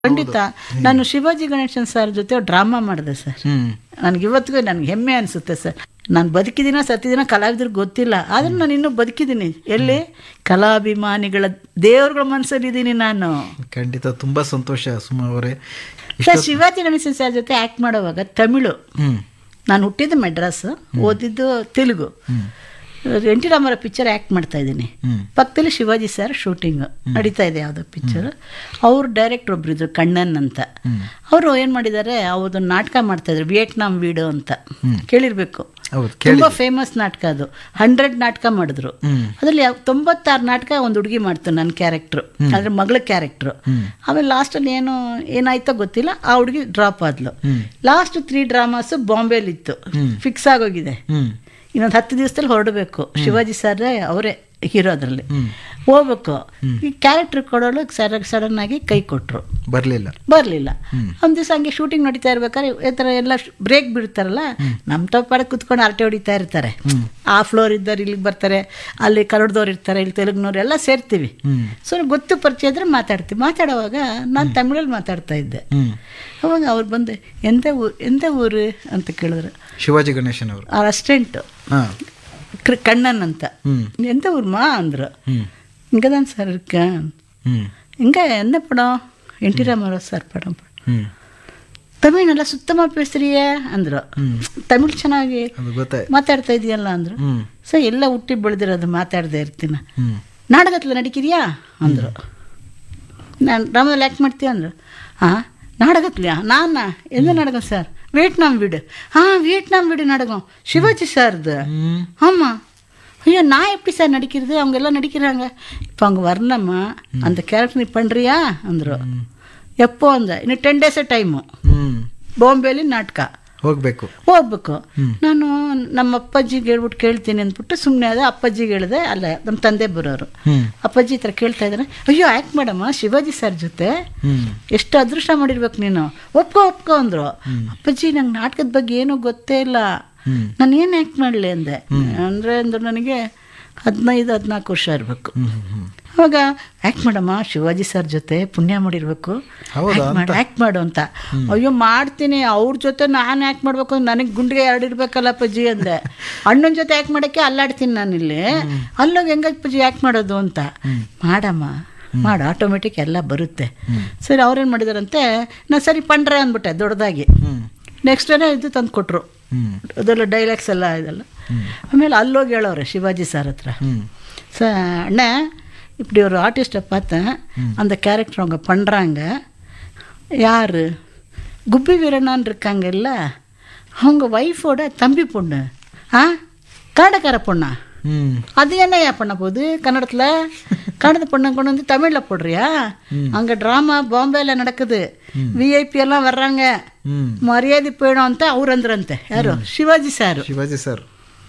ಖಂಡಿತ. ನಾನು ಶಿವಾಜಿ ಗಣೇಶನ್ ಸರ್ ಜೊತೆ ಡ್ರಾಮಾ ಮಾಡಿದೆ ಸರ್. ನನಗೆ ಇವತ್ತಿಗೂ ನನಗೆ ಹೆಮ್ಮೆ ಅನಿಸುತ್ತೆ ಸರ್. ನಾನು ಬದುಕಿದಿನ ಸತ್ತಿದಿನ ಕಲಾವಿದ್ರಿಗೆ ಗೊತ್ತಿಲ್ಲ, ಆದ್ರೆ ನಾನು ಇನ್ನೂ ಬದುಕಿದ್ದೀನಿ. ಎಲ್ಲಿ ಕಲಾಭಿಮಾನಿಗಳ ದೇವ್ರಗಳ ಮನಸ್ಸಲ್ಲಿದ್ದೀನಿ ನಾನು. ಖಂಡಿತ ತುಂಬಾ ಸಂತೋಷ ಸುಮಾ ಅವರೇ. ಸರ್ ಶಿವಾಜಿ ಗಣೇಶನ್ ಸರ್ ಜೊತೆ ಆ್ಯಕ್ಟ್ ಮಾಡೋವಾಗ ತಮಿಳು, ನಾನು ಹುಟ್ಟಿದ್ದು ಮೆಡ್ರಾಸ್, ಓದಿದ್ದು Telugu. N T Ramarao picture act ಮಾಡ್ತಾ ಇದ್ದೀನಿ, ಪಕ್ಕದಲ್ಲಿ ಶಿವಾಜಿ ಸರ್ ಶೂಟಿಂಗ್ ನಡೀತಾ ಇದೆ ಯಾವುದೋ ಪಿಕ್ಚರ್. ಅವ್ರು ಡೈರೆಕ್ಟರ್ ಒಬ್ರು ಇದ್ರು ಕಣ್ಣನ್ ಅಂತ. ಅವರು ಏನು ಮಾಡಿದ್ದಾರೆ, ಅವ್ರದ್ದು ನಾಟಕ ಮಾಡ್ತಾ ಇದ್ರು ವಿಯೆಟ್ನಾಂ ವೀಡು ಅಂತ, ಕೇಳಿರ್ಬೇಕು. ತುಂಬಾ ಫೇಮಸ್ ನಾಟಕ ಅದು. 100 ನಾಟಕ ಮಾಡಿದ್ರು. ಅದ್ರಲ್ಲಿ 96 ನಾಟಕ ಒಂದು ಹುಡುಗಿ ಮಾಡ್ತು, ನನ್ನ ಕ್ಯಾರೆಕ್ಟ್ರು, ಅಂದ್ರೆ ಮಗಳ ಕ್ಯಾರೆಕ್ಟ್ರು. ಆಮೇಲೆ ಲಾಸ್ಟಲ್ಲಿ ಏನಾಯ್ತೋ ಗೊತ್ತಿಲ್ಲ, ಆ ಹುಡುಗಿ ಡ್ರಾಪ್ ಆದ್ಲು. ಲಾಸ್ಟ್ 3 ಡ್ರಾಮಾಸು ಬಾಂಬೆಲಿತ್ತು, ಫಿಕ್ಸ್ ಆಗೋಗಿದೆ. ಇನ್ನೊಂದು 10 ದಿವಸದಲ್ಲಿ ಹೊರಡಬೇಕು. ಶಿವಾಜಿ ಸರ್ ಅವರೇ ಹೀರೋ ಅದರಲ್ಲಿ, ಹೋಗ್ಬೇಕು. ಈ ಕ್ಯಾರೆಕ್ಟರ್ ಕೊಡೋಳು ಸಡನ್ ಆಗಿ ಕೈ ಕೊಟ್ರು, ಬರಲಿಲ್ಲ. ಒಂದು ದಿವಸ ಹಂಗೆ ಶೂಟಿಂಗ್ ನಡೀತಾ ಇರ್ಬೇಕಾದ್ರೆ ಈ ಥರ ಎಲ್ಲ ಬ್ರೇಕ್ ಬಿಡ್ತಾರಲ್ಲ, ನಮ್ಮ ತಪ್ಪಾಡ ಕುತ್ಕೊಂಡು ಹರಟೆ ಹೊಡಿತಾ ಇರ್ತಾರೆ. ಆ ಫ್ಲೋರ್ ಇದ್ದವ್ರು ಇಲ್ಲಿಗೆ ಬರ್ತಾರೆ, ಅಲ್ಲಿ ಕನ್ನಡದವ್ರು ಇರ್ತಾರೆ, ಇಲ್ಲಿ ತೆಲುಗಿನವ್ರು ಎಲ್ಲ ಸೇರ್ತೀವಿ. ಸೊ ಗೊತ್ತು ಪರಿಚಯ ಇದ್ರೆ ಮಾತಾಡ್ತೀವಿ. ಮಾತಾಡುವಾಗ ನಾನು ತಮಿಳಲ್ಲಿ ಮಾತಾಡ್ತಾ ಇದ್ದೆ. ಅವಾಗ ಅವ್ರು ಬಂದು ಎಂತ ಊರು ಅಂತ ಕೇಳಿದ್ರು. ಶಿವಾಜಿ ಗಣೇಶನ್ ಅವರು ಅಸಿಸ್ಟೆಂಟ್ ಕಣ್ಣನ್ ಅಂತ. ಎಂತ ಊರ್ಮಾ ಅಂದ್ರು. இங்கதான் சார் இருக்கேன். இங்க என்ன படம்? என் டி ராமராவ் சார் படம். ತಮಿಳ್ நல்லா ಸುತ್ತಮ ಪೇಸ್ರಿಯೇ ಅಂದ್ರು. ತಮಿಳ್ ಚೆನ್ನಾಗಿ ಮಾತಾಡ್ತಾ ಇದೆಯಲ್ಲ ಅಂದ್ರು. ಸೊ ಎಲ್ಲ ಹುಟ್ಟಿ ಬೆಳೆದಿರೋದು ಮಾತಾಡದೆ ಇರ್ತೀನ. ನಾಟಕದಲ್ಲಿ ನಡಿಕಿರಿಯಾ ಅಂದರು. ನಾನು ರಾಮದಲ್ಲಿ ಆ್ಯಕ್ಟ್ ಮಾಡ್ತೀಯ ಅಂದರು. ಹಾಂ நாடகத்துலையா? நானா? எந்த நாடகம் சார்? வியட்நாம் வீடு. வியட்நாம் வீடு நாடகம் சிவாஜி சார்து. ஆமாம். ஐயோ நான் எப்படி சார் நடிக்கிறது? அவங்க எல்லாம் நடிக்கிறாங்க. இப்போ அவங்க வரணுமா, அந்த கேரக்டர் நீ பண்ணுறியா ಅಂದರು. எப்போ ಅಂದ, ಇನ್ನು 10 ಡೇಸೇ ಟೈಮು. ಬಾಂಬೆಲಿ ನಾಟಕ ಹೋಗ್ಬೇಕು. ನಾನು ನಮ್ಮ ಅಪ್ಪಾಜಿಗೆ ಹೇಳ್ಬಿಟ್ಟು ಕೇಳ್ತೀನಿ ಅಂದ್ಬಿಟ್ಟು ಸುಮ್ಮನೆ ಅದೇ ಅಪ್ಪಾಜಿಗೆ ಹೇಳಿದೆ. ಅಲ್ಲ, ನಮ್ಮ ತಂದೆ ಬರೋರು. ಅಪ್ಪಾಜಿ ಈ ಥರ ಕೇಳ್ತಾ ಇದ್ದಾರೆ. ಅಯ್ಯೋ ಆ್ಯಕ್ಟ್ ಮಾಡಮ್ಮ ಶಿವಾಜಿ ಸರ್ ಜೊತೆ, ಎಷ್ಟು ಅದೃಷ್ಟ ಮಾಡಿರ್ಬೇಕು ನೀನು, ಒಪ್ಕೋ ಅಂದರು. ಅಪ್ಪಾಜಿ ನಂಗೆ ನಾಟಕದ ಬಗ್ಗೆ ಏನೂ ಗೊತ್ತೇ ಇಲ್ಲ, ನಾನು ಏನು ಆ್ಯಕ್ಟ್ ಮಾಡಲಿ ಅಂದೆ. ಅಂದರು ನನಗೆ 15-14 ವರ್ಷ ಇರಬೇಕು. ಅವಾಗ ಆ್ಯಕ್ಟ್ ಮಾಡಮ್ಮ ಶಿವಾಜಿ ಸರ್ ಜೊತೆ, ಪುಣ್ಯ ಮಾಡಿರ್ಬೇಕು, ಆ್ಯಕ್ಟ್ ಮಾಡು ಅಂತ. ಅಯ್ಯೋ ಮಾಡ್ತೀನಿ, ಅವ್ರ ಜೊತೆ ನಾನು ಆ್ಯಕ್ಟ್ ಮಾಡಬೇಕು, ನನಗೆ ಗುಂಡಿಗೆ 2 ಇರಬೇಕಲ್ಲ ಅಪ್ಪಾಜಿ ಅಂದೆ. ಅಣ್ಣನ ಜೊತೆ ಆ್ಯಕ್ಟ್ ಮಾಡೋಕ್ಕೆ ಅಲ್ಲಾಡ್ತೀನಿ ನಾನಿಲ್ಲಿ, ಅಲ್ಲೋಗಿ ಹೆಂಗಪ್ಪಾಜಿ ಆ್ಯಕ್ಟ್ ಮಾಡೋದು ಅಂತ. ಮಾಡಮ್ಮ ಮಾಡು, ಆಟೋಮೆಟಿಕ್ ಎಲ್ಲ ಬರುತ್ತೆ. ಸರಿ, ಅವ್ರೇನು ಮಾಡಿದಾರಂತೆ, ನಾನು ಸರಿ ಪಂಡ್ರೆ ಅಂದ್ಬಿಟ್ಟೆ ದೊಡ್ಡದಾಗಿ. ನೆಕ್ಸ್ಟ್ ಡೇನೇ ಇದು ತಂದು ಕೊಟ್ಟರು, ಅದೆಲ್ಲ ಡೈಲಾಗ್ಸ್ ಎಲ್ಲ ಇದೆಲ್ಲ. ಆಮೇಲೆ ಅಲ್ಲೋಗಿ ಹೇಳೋರೆ ಶಿವಾಜಿ ಸರ್ ಹತ್ರ, ಅಣ್ಣ இப்படி ஒரு ஆர்டிஸ்ட்டை பார்த்தேன், அந்த கேரக்டர் அவங்க பண்ணுறாங்க. யார்? குப்பி வீரனான்னு இருக்காங்க இல்லை, அவங்க ஒய்ஃபோட தம்பி பொண்ணு. கன்னடக்கார பொண்ணா? அது என்னையா பண்ண போகுது கன்னடத்தில்? கன்னட பொண்ணை கொண்டு வந்து தமிழில் போடுறியா? அங்கே ட்ராமா பாம்பேல நடக்குது, விஐபி எல்லாம் வர்றாங்க, மரியாதை போயிடும் ಅಂತ ಅವ್ರು ಅಂದ್ರಂತೆ. ಯಾರು? ಶಿವಾಜಿ ಸರ್.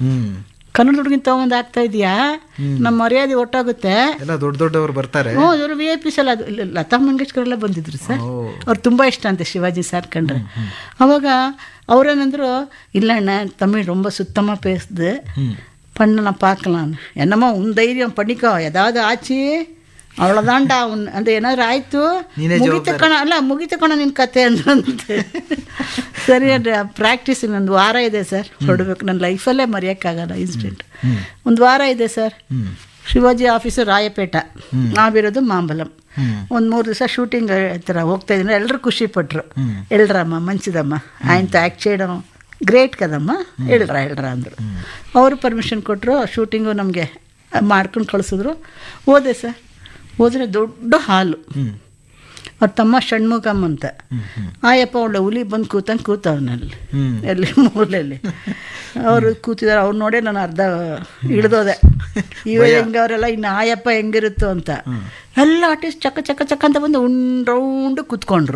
ಕನ್ನಡ ಹುಡುಗಿನ ತಗೊಂಡು ಆಗ್ತಾ ಇದೆಯಾ, ನಮ್ಮ ಮರ್ಯಾದೆ ಒಟ್ಟಾಗುತ್ತೆ. ದೊಡ್ಡವರು ಬರ್ತಾರೆ. ಇವರು ವಿ ಐ ಪಿಸ್ ಎಲ್ಲ, ಲತಾ ಮಂಗೇಶ್ಕರ್ ಎಲ್ಲ ಬಂದಿದ್ರು ಸರ್. ಅವ್ರು ತುಂಬ ಇಷ್ಟ ಅಂತೆ ಶಿವಾಜಿ ಸರ್ ಕಂಡ್ರೆ. ಅವಾಗ ಅವ್ರೇನಂದ್ರು, இல்லைண்ண தமிழ் ரொம்ப சுத்தமாக பேசுது, பண்ணலாம் பார்க்கலாம். என்னம்மா உன் தைரியம் பண்ணிக்கோ, ஏதாவது ஆச்சு அவ்வளோதான்டா, அந்த ಏನಾದ್ರು ಆಯಿತು ಮುಗಿತ ಕಣ ನಿನ್ನ ಕತೆ ಅಂದ್ರಂತೆ. ಸರಿ ಅಂದರೆ ಪ್ರಾಕ್ಟೀಸ್ ಇನ್ನೊಂದು ವಾರ ಇದೆ ಸರ್, ಹೊರಡ್ಬೇಕು. ನನ್ನ ಲೈಫಲ್ಲೇ ಮರೆಯೋಕ್ಕಾಗಲ್ಲ ಇನ್ಸಿಡೆಂಟ್. ಒಂದು ವಾರ ಇದೆ ಸರ್. ಶಿವಾಜಿ ಆಫೀಸು ರಾಯಪೇಟ, ನಾವಿರೋದು ಮಾಂಬಲಂ. ಒಂದು 3 ದಿವಸ ಶೂಟಿಂಗ್ ಥರ ಹೋಗ್ತಾ ಇದ್ದೀನಿ. ಎಲ್ಲರೂ ಖುಷಿಪಟ್ಟರು. ಎಲ್ರಮ್ಮ ಮಂಚಿದಮ್ಮ ಆಯ್ತು ಆ್ಯಕ್ಟ್ చేయడం ಗ್ರೇಟ್ ಕದಮ್ಮ, ಹೇಳ್ರ ಅಂದರು. ಅವರು ಪರ್ಮಿಷನ್ ಕೊಟ್ಟರು. ಶೂಟಿಂಗು ನಮಗೆ ಮಾಡ್ಕೊಂಡು ಕಳಿಸಿದ್ರು. ಹೋದೆ ಸರ್. ಹೋದರೆ ದೊಡ್ಡ ಹಾಲು, ಅವ್ರ ತಮ್ಮ ಷಣ್ಮುಖಮ್ ಅಂತ. ಆಯಪ್ಪ ಒಳ್ಳೆ ಹುಲಿ ಬಂದು ಕೂತವನಲ್ಲಿ ಎಲ್ಲಿ ಮೂಲೆಯಲ್ಲಿ ಅವರು ಕೂತಿದ್ದಾರೆ. ಅವ್ರು ನೋಡೇ ನಾನು ಅರ್ಧ ಇಳಿದೋದೆ. ಹೆಂಗೆ ಅವರೆಲ್ಲ ಇನ್ನು ಆಯಪ್ಪ ಹೆಂಗಿರುತ್ತೋ ಅಂತ. ಎಲ್ಲ ಆರ್ಟಿಸ್ಟ್ ಚಕ್ಕ ಅಂತ ಬಂದು ರೌಂಡ್ ಕೂತ್ಕೊಂಡ್ರು,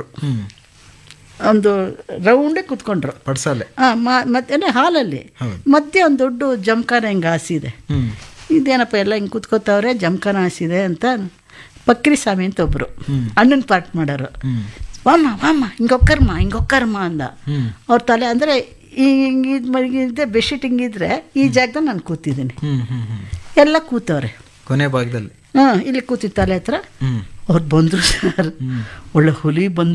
ಒಂದು ರೌಂಡೇ ಕೂತ್ಕೊಂಡ್ರು ಮತ್ತೆ ಹಾಲಲ್ಲಿ. ಮಧ್ಯೆ ಒಂದು ದೊಡ್ಡ ಜಮಖಾನ ಹಿಂಗೆ ಹಾಸಿದೆ. ಇದೇನಪ್ಪ ಎಲ್ಲ ಹಿಂಗೆ ಕೂತ್ಕೋತವ್ರೆ, ಜಮಖಾನ ಹಾಸಿದೆ ಅಂತ. ಪಕ್ರಿ ಸ್ವಾಮಿ ಅಂತ ಒಬ್ಬರು ಅಣ್ಣನ ಪಾರ್ಟ್ ಮಾಡೋರು. ವಾಮ ಹಿಂಗೊಕ್ಕರ್ಮ ಅಂದ. ಅವ್ರ ತಲೆ ಅಂದರೆ ಹಿಂಗಿದ್ದೆ ಬೆಡ್ಶೀಟ್ ಹಿಂಗಿದ್ರೆ ಈ ಜಾಗದಲ್ಲಿ ನಾನು ಕೂತಿದ್ದೀನಿ. ಎಲ್ಲ ಕೂತವ್ರೆ ಕೊನೆ ಭಾಗದಲ್ಲಿ. ಇಲ್ಲಿ ಕೂತಿತ್ತು ತಲೆ ಹತ್ರ. ಅವ್ರು ಬಂದರು ಸರ್, ಒಳ್ಳೆ ಹುಲಿ ಬಂದು